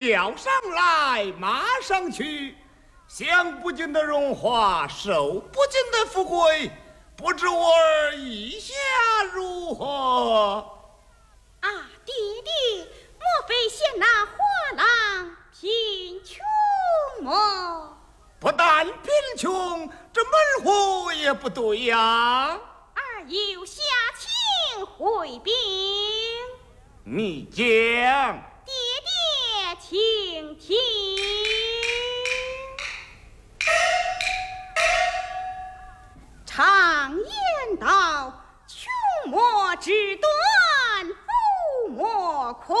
叫上来，马上去。享不尽的荣华，受不尽的富贵，不知我儿意下如何？ 啊，爹爹，莫非嫌那花郎贫穷么？ 不但贫穷，这门户也不对呀。 儿有下情回禀。 你讲。 爹爹，请听。常言道，穷莫之短，富莫夸。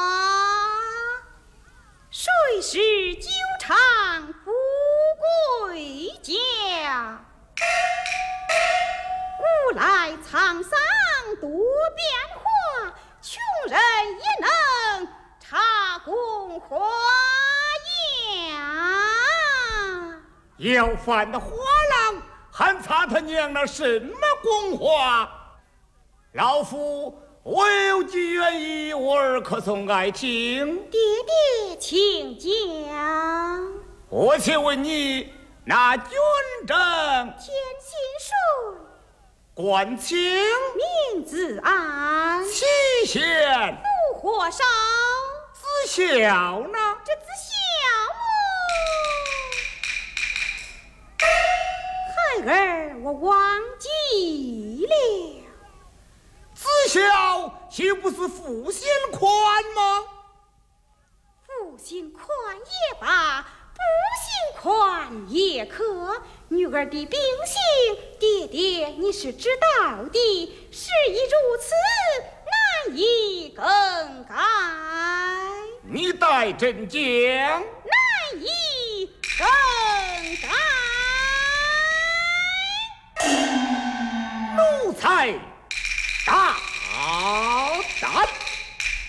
谁是久长富贵家？无来沧桑多变化，穷人也能插宫花呀。 要饭的花郎还擦他娘那什么宫花？老夫我有几愿意，我儿可从爱听。 爹爹，请讲。 我且问你，那军政天心顺， 官清名字安， 期限怒火烧， 子孝呢？ 这子孝么？孩儿我忘记了。 子孝岂不是负心宽吗？ 负心宽也罢，不心宽也可。女儿的秉性，爹爹你是知道的，事已如此，难以更改。 你待朕讲。 难以更改。 奴才